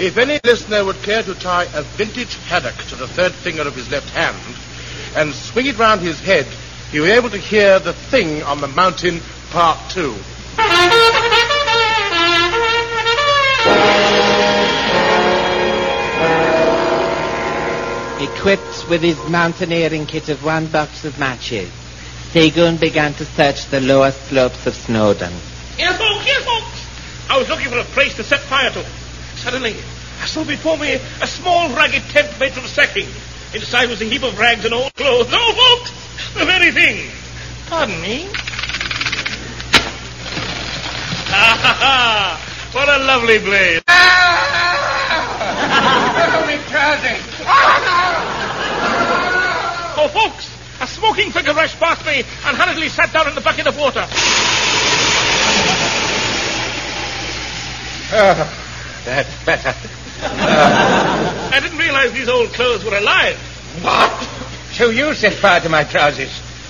If any listener would care to tie a vintage haddock to the third finger of his left hand and swing it round his head, he'll be able to hear The Thing on the Mountain, Part 2. Equipped with his mountaineering kit of 1 box of matches, Seagoon began to search the lower slopes of Snowdon. Here, folks! I was looking for a place to set fire to. Suddenly, I saw before me a small, ragged tent made from sacking. Inside was a heap of rags and old clothes. Oh, folks! The very thing! Pardon me? Ah, what a lovely blaze! Oh, folks! A smoking figure rushed past me and hurriedly sat down in the bucket of water. That's better. I didn't realize these old clothes were alive. What? So you set fire to my trousers?